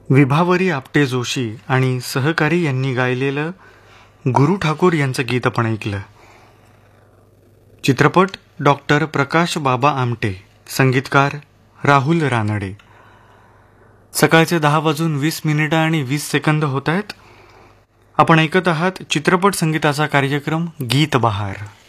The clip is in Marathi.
विभावरी आपटे जोशी आणि सहकारी यांनी गायलेलं गुरु ठाकूर यांचं गीत आपण ऐकलं. चित्रपट डॉक्टर प्रकाश बाबा आमटे, संगीतकार राहुल रानडे. सकाळचे 10:20 आणि 20 होत आहेत. आपण ऐकत आहात चित्रपट संगीताचा कार्यक्रम गीत बहार.